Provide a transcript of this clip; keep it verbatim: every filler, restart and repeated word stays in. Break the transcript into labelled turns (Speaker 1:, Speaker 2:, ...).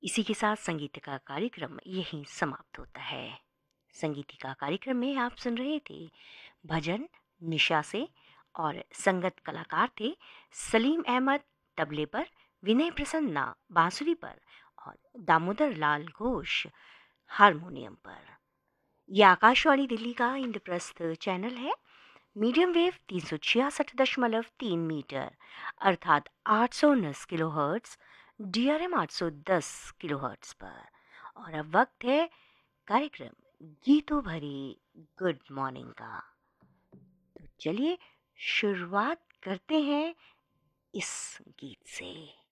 Speaker 1: इसी के साथ संगीत का कार्यक्रम यहीं समाप्त होता है। संगीत का कार्यक्रम में आप सुन रहे थे भजन निशा से, और संगत कलाकार थे सलीम अहमद तबले पर, विनय प्रसन्ना बांसुरी पर और दामोदर लाल घोष हारमोनियम पर। यह आकाशवाणी दिल्ली का इंद्रप्रस्थ चैनल है। मीडियम वेव तीन सौ छियासठ दशमलव तीन मीटर अर्थात आठ सौ उन्नीस kilo hertz, D R M आठ सौ दस किलो हर्ट्स पर। और अब वक्त है कार्यक्रम गीतों भरी गुड मॉर्निंग का। तो चलिए शुरुआत करते हैं इस गीत से।